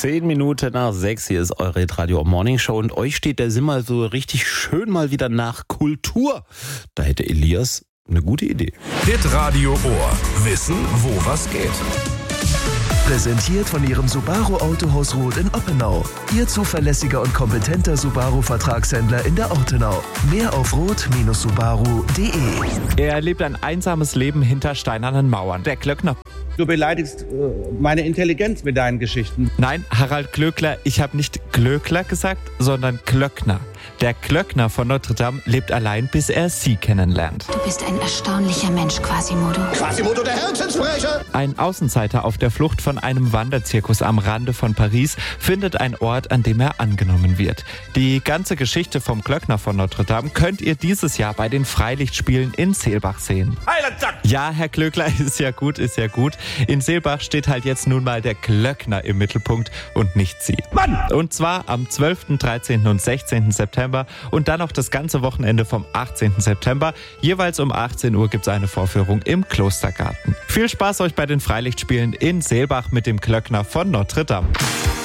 10 Minuten nach 6, hier ist eure Radio Morning Show und euch steht der Sinn mal so richtig schön mal wieder nach Kultur. Da hätte Elias eine gute Idee. Hitradio Ohr. Wissen, wo was geht. Präsentiert von Ihrem Subaru Autohaus Roth in Oppenau. Ihr zuverlässiger und kompetenter Subaru-Vertragshändler in der Ortenau. Mehr auf roth-subaru.de. Er lebt ein einsames Leben hinter steinernen Mauern. Der Glöckner. Du beleidigst meine Intelligenz mit deinen Geschichten. Nein, Harald Glöckler, ich habe nicht Glöckler gesagt, sondern Glöckner. Der Glöckner von Notre Dame lebt allein, bis er sie kennenlernt. Du bist ein erstaunlicher Mensch, Quasimodo. Quasimodo, der Herzenssprecher! Ein Außenseiter auf der Flucht von einem Wanderzirkus am Rande von Paris findet einen Ort, an dem er angenommen wird. Die ganze Geschichte vom Glöckner von Notre Dame könnt ihr dieses Jahr bei den Freilichtspielen in Seelbach sehen. Ja, Herr Glöckler, ist ja gut, ist ja gut. In Seelbach steht halt jetzt nun mal der Glöckner im Mittelpunkt und nicht Sie. Mann! Und zwar am 12., 13. und 16. September und dann noch das ganze Wochenende vom 18. September. Jeweils um 18 Uhr gibt es eine Vorführung im Klostergarten. Viel Spaß euch bei den Freilichtspielen in Seelbach mit dem Glöckner von Notre Dame.